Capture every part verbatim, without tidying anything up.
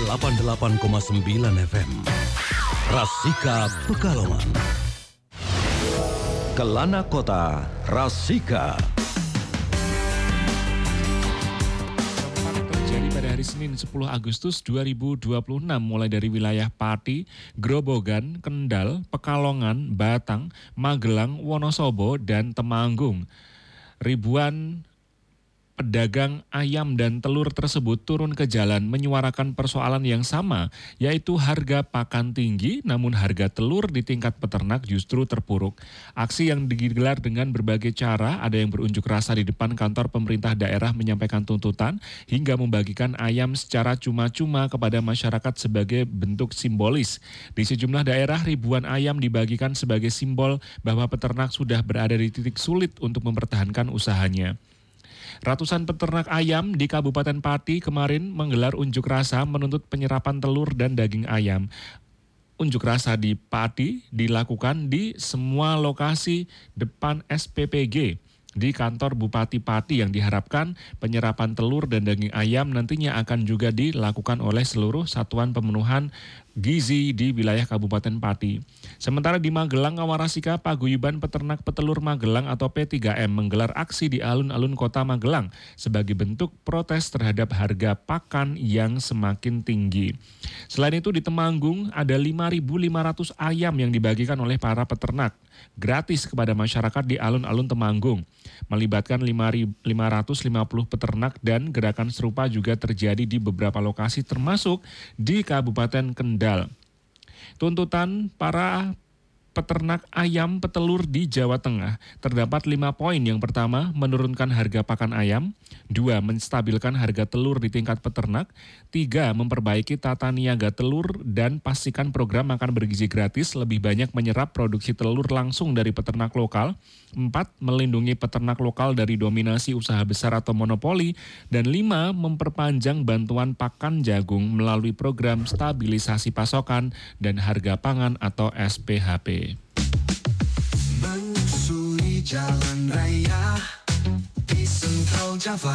delapan puluh delapan koma sembilan F M. Rasika Pekalongan. Kelana Kota, Rasika. Terjadi pada hari Senin sepuluh Agustus dua ribu dua puluh enam mulai dari wilayah Pati, Grobogan, Kendal, Pekalongan, Batang, Magelang, Wonosobo, dan Temanggung. Ribuan pedagang ayam dan telur tersebut turun ke jalan menyuarakan persoalan yang sama, yaitu harga pakan tinggi namun harga telur di tingkat peternak justru terpuruk. Aksi yang digelar dengan berbagai cara, ada yang berunjuk rasa di depan kantor pemerintah daerah menyampaikan tuntutan, hingga membagikan ayam secara cuma-cuma kepada masyarakat sebagai bentuk simbolis. Di sejumlah daerah ribuan ayam dibagikan sebagai simbol bahwa peternak sudah berada di titik sulit untuk mempertahankan usahanya. Ratusan peternak ayam di Kabupaten Pati kemarin menggelar unjuk rasa menuntut penyerapan telur dan daging ayam. Unjuk rasa di Pati dilakukan di semua lokasi depan S P P G di kantor Bupati Pati yang diharapkan penyerapan telur dan daging ayam nantinya akan juga dilakukan oleh seluruh satuan pemenuhan gizi di wilayah Kabupaten Pati. Sementara di Magelang, Kawarasika, Paguyuban Peternak Petelur Magelang atau P tiga M menggelar aksi di alun-alun kota Magelang sebagai bentuk protes terhadap harga pakan yang semakin tinggi. Selain itu di Temanggung ada lima ribu lima ratus ayam yang dibagikan oleh para peternak gratis kepada masyarakat di alun-alun Temanggung. Melibatkan lima ratus lima puluh peternak dan gerakan serupa juga terjadi di beberapa lokasi termasuk di Kabupaten Kendal. Tuntutan para peternak ayam petelur di Jawa Tengah terdapat lima poin. Yang pertama, menurunkan harga pakan ayam. Dua, menstabilkan harga telur di tingkat peternak. Tiga, memperbaiki tata niaga telur dan pastikan program makan bergizi gratis lebih banyak menyerap produksi telur langsung dari peternak lokal. Empat, melindungi peternak lokal dari dominasi usaha besar atau monopoli. Dan lima, memperpanjang bantuan pakan jagung melalui program stabilisasi pasokan dan harga pangan atau S P H P. Menyusuri jalan raya di Sentral Java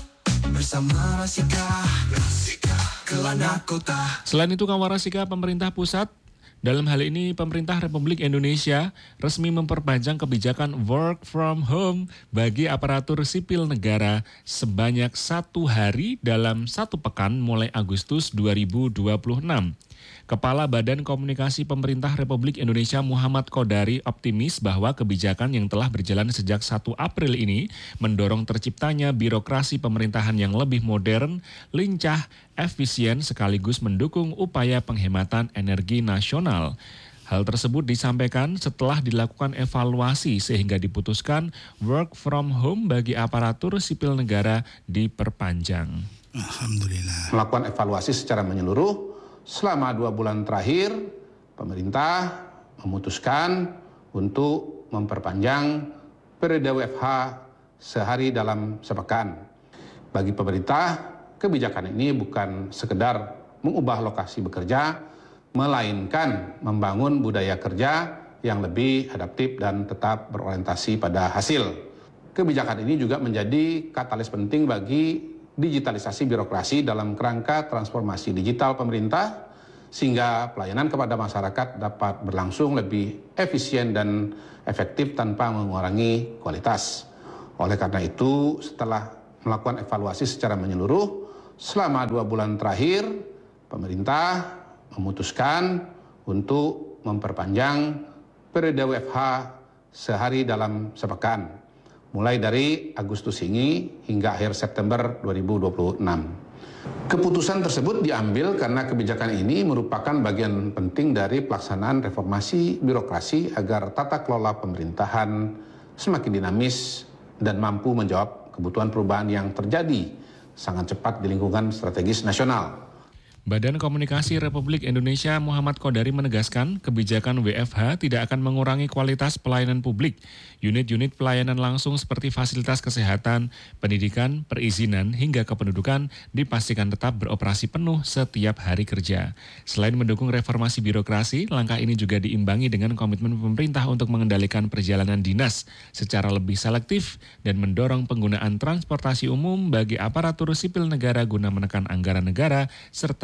bersama Rasika, Rasika Kelana Kota. Selain itu, Kawarasika, pemerintah pusat, dalam hal ini pemerintah Republik Indonesia, resmi memperpanjang kebijakan work from home bagi aparatur sipil negara sebanyak satu hari dalam satu pekan mulai Agustus dua ribu dua puluh enam. Kepala Badan Komunikasi Pemerintah Republik Indonesia Muhammad Kodari optimis bahwa kebijakan yang telah berjalan sejak satu April ini mendorong terciptanya birokrasi pemerintahan yang lebih modern, lincah, efisien sekaligus mendukung upaya penghematan energi nasional. Hal tersebut disampaikan setelah dilakukan evaluasi sehingga diputuskan work from home bagi aparatur sipil negara diperpanjang. Alhamdulillah. Melakukan evaluasi secara menyeluruh. Selama dua bulan terakhir, pemerintah memutuskan untuk memperpanjang periode W F H sehari dalam sepekan. Bagi pemerintah, kebijakan ini bukan sekedar mengubah lokasi bekerja, melainkan membangun budaya kerja yang lebih adaptif dan tetap berorientasi pada hasil. Kebijakan ini juga menjadi katalis penting bagi digitalisasi birokrasi dalam kerangka transformasi digital pemerintah sehingga pelayanan kepada masyarakat dapat berlangsung lebih efisien dan efektif tanpa mengurangi kualitas. Oleh karena itu, setelah melakukan evaluasi secara menyeluruh, selama dua bulan terakhir, pemerintah memutuskan untuk memperpanjang periode W F H sehari dalam sepekan, mulai dari Agustus ini hingga akhir September dua ribu dua puluh enam. Keputusan tersebut diambil karena kebijakan ini merupakan bagian penting dari pelaksanaan reformasi birokrasi agar tata kelola pemerintahan semakin dinamis dan mampu menjawab kebutuhan perubahan yang terjadi sangat cepat di lingkungan strategis nasional. Badan Komunikasi Republik Indonesia Muhammad Kodari menegaskan kebijakan W F H tidak akan mengurangi kualitas pelayanan publik. Unit-unit pelayanan langsung seperti fasilitas kesehatan, pendidikan, perizinan, hingga kependudukan dipastikan tetap beroperasi penuh setiap hari kerja. Selain mendukung reformasi birokrasi, langkah ini juga diimbangi dengan komitmen pemerintah untuk mengendalikan perjalanan dinas secara lebih selektif dan mendorong penggunaan transportasi umum bagi aparatur sipil negara guna menekan anggaran negara serta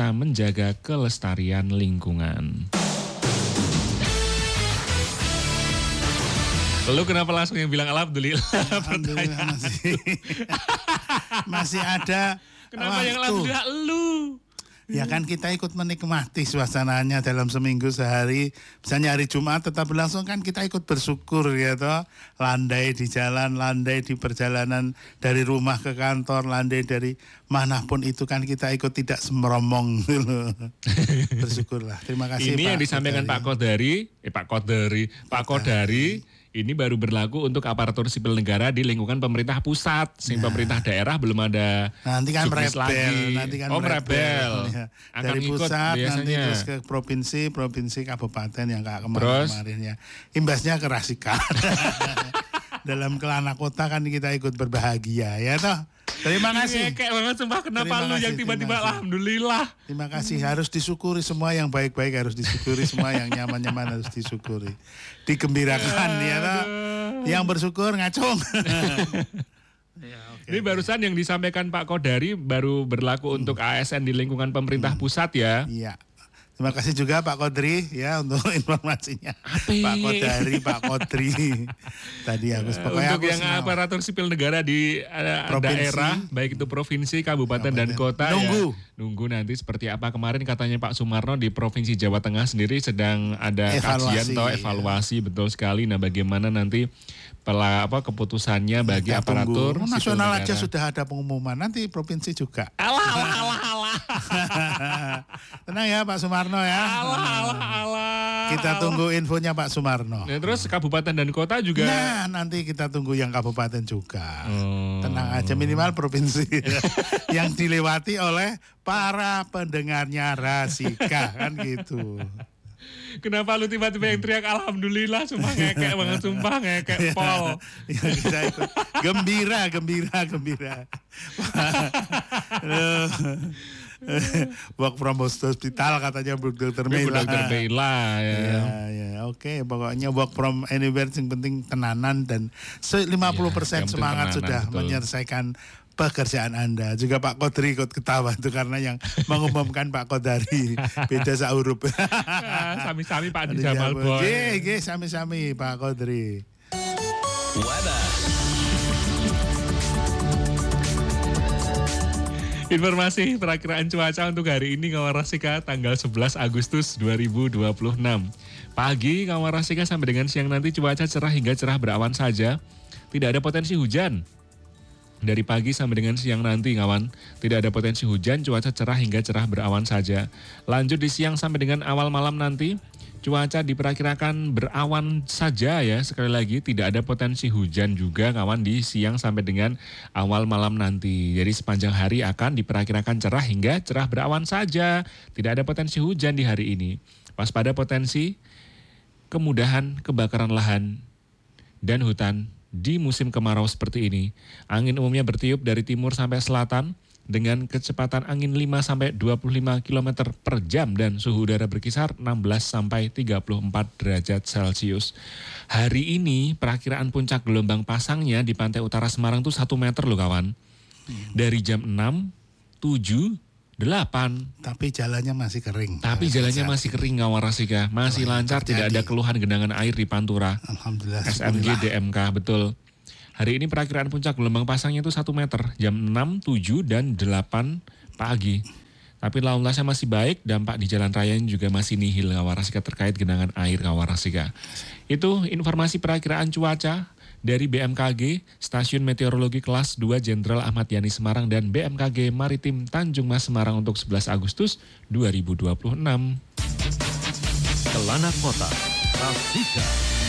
serta menjaga kelestarian lingkungan. Lalu kenapa langsung yang bilang alhamdulillah? Alhamdulillah masih masih ada. Kenapa waktu. yang alhamdulillah lu? Ya kan kita ikut menikmati suasananya dalam seminggu sehari. Misalnya hari Jumat tetap berlangsung kan kita ikut bersyukur ya toh. Landai di jalan, landai di perjalanan dari rumah ke kantor, landai dari manapun itu kan kita ikut tidak semromong. Bersyukurlah. Terima kasih. Ini Pak yang disampaikan Kodari. Pak Kodari, eh Pak Kodari, Pak Kodari. Ini baru berlaku untuk aparatur sipil negara di lingkungan pemerintah pusat. Sing nah. pemerintah daerah belum ada. Nanti kan juknis rebel, lagi. nanti kan oh, rebel. rebel. Ya. Akan Dari ikut pusat biasanya. nanti terus ke provinsi, provinsi kabupaten yang kayak kemarin-kemarin ya. Imbasnya ke Rasika. Dalam kelana kota kan kita ikut berbahagia ya toh. Terima kasih. Kayak banget sumpah kenapa Terima lu kasih, yang tiba-tiba terima kasih. alhamdulillah. Terima kasih, harus disyukuri semua yang baik-baik harus disyukuri, semua yang nyaman-nyaman harus disyukuri. Digembirakan ya toh. Yang bersyukur ngacung. Ya, okay, Ini okay. barusan yang disampaikan Pak Kodari baru berlaku hmm. untuk A S N di lingkungan pemerintah hmm. pusat ya. Iya. Terima kasih juga Pak Kodri ya untuk informasinya. Ape. Pak Kodari, Pak Kodri. Tadi aku pokoknya untuk aku yang senang. aparatur sipil negara di uh, daerah, baik itu provinsi, kabupaten, kabupaten. dan kota Nunggu. ya. Nunggu nanti seperti apa. Kemarin katanya Pak Sumarno di Provinsi Jawa Tengah sendiri sedang ada Evaluasi, kajian atau evaluasi ya. Betul sekali. Nah, bagaimana nanti pela, apa keputusannya bagi ya, aparatur tunggu. sipil Nasional negara. aja sudah ada pengumuman, nanti provinsi juga. Alah, alah, alah, alah. Tenang ya Pak Sumarno ya. Alah, alah, alah. Kita tunggu infonya Pak Sumarno. Nah, terus kabupaten dan kota juga. Nah, nanti kita tunggu yang kabupaten juga. Hmm. Tenang aja, minimal provinsi yang dilewati oleh para pendengarnya Rasika kan gitu. Kenapa lu tiba-tiba yang teriak alhamdulillah, sumpah ngekek banget, sumpah ngekek pol. Ya, kita ikut. Gembira, gembira, gembira. Work from hospital katanya Bu Dokter Mela. Bu Dokter Mela ya. Ya, ya, oke. Pokoknya work from anywhere yang penting tenanan dan lima puluh persen ya, semangat tenanan, sudah betul. Menyelesaikan pekerjaan Anda. Juga Pak Kodri ikut ketawa itu karena yang mengumumkan Pak Kodari beda saurup. Sami-sami Pak Adi Jamal Boy. Nggih, nggih sami-sami Pak Kodri. Weather. Informasi perakiraan cuaca untuk hari ini kawan Rasika tanggal sebelas Agustus dua ribu dua puluh enam. Pagi kawan Rasika sampai dengan siang nanti cuaca cerah hingga cerah berawan saja. Tidak ada potensi hujan. Dari pagi sampai dengan siang nanti kawan, tidak ada potensi hujan, cuaca cerah hingga cerah berawan saja. Lanjut di siang sampai dengan awal malam nanti, cuaca diperkirakan berawan saja ya. Sekali lagi tidak ada potensi hujan juga kawan di siang sampai dengan awal malam nanti. Jadi sepanjang hari akan diperkirakan cerah hingga cerah berawan saja. Tidak ada potensi hujan di hari ini. Waspada potensi kemudahan kebakaran lahan dan hutan di musim kemarau seperti ini. Angin umumnya bertiup dari timur sampai selatan dengan kecepatan angin lima sampai dua puluh lima kilometer per jam dan suhu udara berkisar enam belas sampai tiga puluh empat derajat Celcius. Hari ini perakiraan puncak gelombang pasangnya di pantai utara Semarang tuh satu meter loh kawan. Dari jam enam, tujuh, delapan. Tapi jalannya masih kering. Tapi jalannya masih kering kawan Rasika. Masih oh, lancar, terjadi. Tidak ada keluhan genangan air di Pantura. Alhamdulillah. S M G D M K, betul. Hari ini perakiraan puncak gelombang pasangnya itu satu meter. Jam enam, tujuh, dan delapan pagi. Tapi lalu lintasnya masih baik, dampak di jalan raya juga masih nihil kawan Rasika terkait genangan air kawan Rasika. Itu informasi perakiraan cuaca dari B M K G, Stasiun Meteorologi Kelas dua Jenderal Ahmad Yani Semarang dan B M K G Maritim Tanjung Mas Semarang untuk sebelas Agustus dua ribu dua puluh enam. Kelana Kota, Rasika.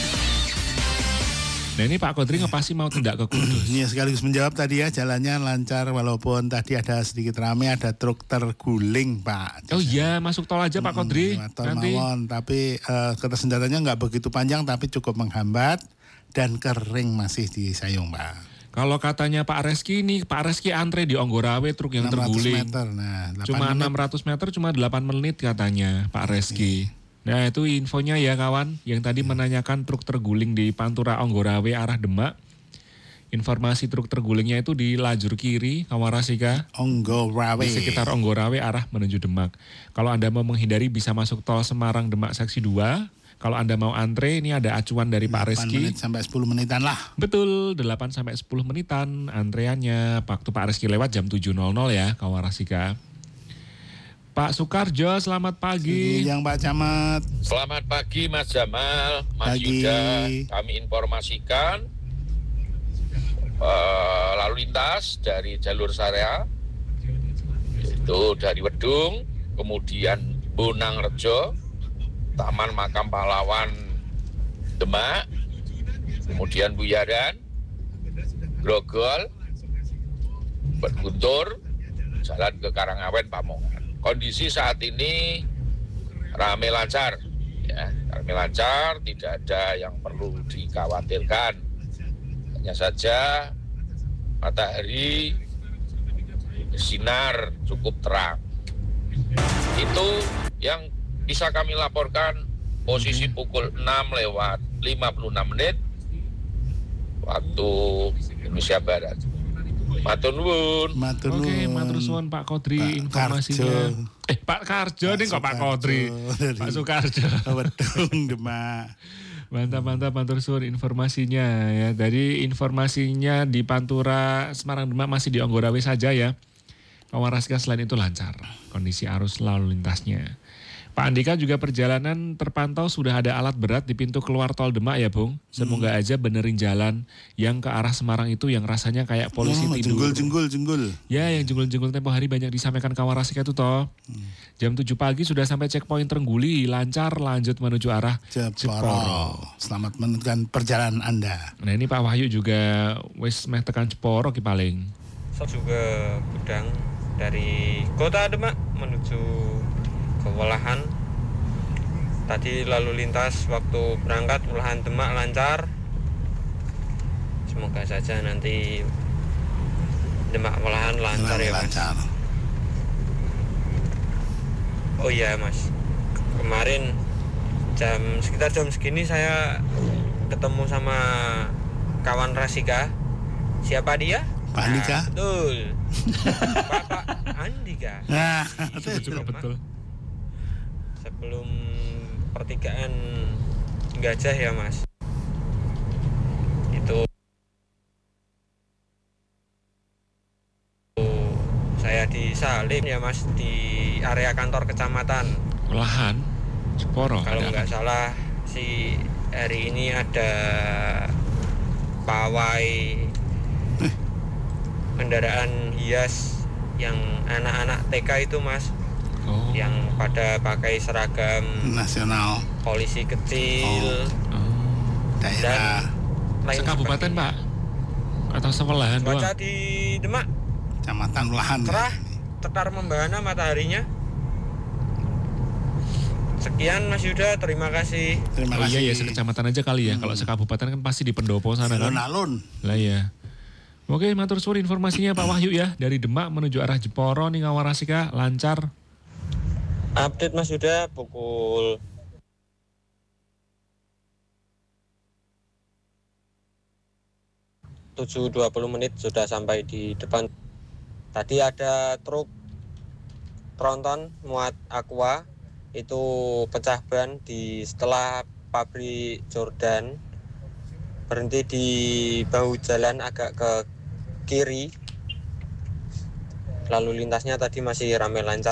Nah ini Pak Kodri ngepasti mau tindak ke Kudus. Ini sekaligus menjawab tadi ya, jalannya lancar walaupun tadi ada sedikit ramai, ada truk terguling Pak. Oh iya, masuk tol aja Pak Kodri. Hmm, tol nanti. Mawon, tapi uh, ketersendatanya nggak begitu panjang tapi cukup menghambat dan kering masih di Sayung Pak. Kalau katanya Pak Reski ini, Pak Reski antre di Onggorawe truk yang terguling. Meter, nah, cuma menit. enam ratus meter, cuma delapan menit katanya Pak Reski. Nah itu infonya ya kawan, yang tadi menanyakan truk terguling di Pantura Onggorawe arah Demak. Informasi truk tergulingnya itu di lajur kiri Kawarasika. Onggorawe. Di sekitar Onggorawe arah menuju Demak. Kalau Anda mau menghindari bisa masuk tol Semarang Demak seksi dua. Kalau Anda mau antre, ini ada acuan dari Pak Reski. delapan menit sampai sepuluh menitan lah. Betul, delapan sampai sepuluh menitan antreannya. Waktu Pak Reski lewat jam tujuh nol nol ya, Kawarasika. Pak Sukarjo, selamat pagi. Yang Pak Camat. Selamat pagi Mas Jamal, Mas Pagi. Yuda. Kami informasikan uh, lalu lintas dari jalur Sarea, itu dari Wedung, kemudian Bonangrejo, Taman Makam Pahlawan Demak, kemudian Buyadan, Grogol, Guntur, jalan ke Karangawen, Pamongan. Kondisi saat ini ramai lancar, ya, ramai lancar, tidak ada yang perlu dikhawatirkan. Hanya saja matahari bersinar cukup terang. Itu yang bisa kami laporkan posisi pukul enam lewat lima puluh enam menit waktu Indonesia Barat. Matur nuwun. Matur Oke, nuwun. matur suwun Pak Kodri Pak informasinya. Karjo. Eh Pak Karjo Pak nih kok Pak Sukarjo Kodri. dari- Pak Sukarjo. Wedung Demak. Mantap-mantap matur suwun informasinya ya. Dari informasinya di Pantura Semarang Demak masih di Onggorawe saja ya. Kawarasika selain itu lancar kondisi arus lalu lintasnya. Pak Andika juga perjalanan terpantau sudah ada alat berat di pintu keluar tol Demak ya Bung. Semoga aja benerin jalan yang ke arah Semarang itu yang rasanya kayak polisi Oh, tidur. jenggul, jenggul, jenggul. Ya yang jenggul-jenggul tempo hari banyak disampaikan Kawarasika itu toh. Hmm. Jam tujuh pagi sudah sampai checkpoint Trengguli, lancar lanjut menuju arah Jeporo. Jeporo. Selamat menentukan perjalanan Anda. Nah ini Pak Wahyu juga wis meh tekan Jeporo ki paling. Juga Gudang dari kota Demak menuju ke Welahan. Tadi lalu lintas waktu berangkat Welahan Demak lancar. Semoga saja nanti Demak Welahan lancar Demak ya Mas. lancar. Oh iya Mas, kemarin jam sekitar jam segini saya ketemu sama kawan Rasika. Siapa dia? Pak Andika. Nah, betul. Bapak Andika. Nah, Itu juga betul. Sebelum pertigaan Gajah ya Mas. Itu saya disalib ya Mas di area kantor kecamatan. Welahan Jeporo. Kalau ada nggak apa? salah si hari ini ada pawai kendaraan hias yang anak-anak T K itu Mas, Oh. yang pada pakai seragam nasional polisi kecil Oh. daerah lain Sekabupaten sebagainya. Pak? Atau sewelahan doang? Cuaca di Demak Kecamatan Welahan. cerah, tetar membahana mataharinya. Sekian Mas Yuda, terima kasih. Terima Oh iya kasih. ya sekecamatan aja kali ya. Kalau sekabupaten kan pasti di pendopo sana kan. Alun-alun. Lah ya. Oke, matur suwun informasinya Pak Wahyu ya. Dari Demak menuju arah Jeporo nih Kawarasika lancar. Update Mas Yuda pukul tujuh dua puluh menit sudah sampai di depan. Tadi ada truk tronton muat aqua itu pecah ban di setelah pabrik Jordan, berhenti di bahu jalan agak ke kiri. Lalu lintasnya tadi masih ramai lancar.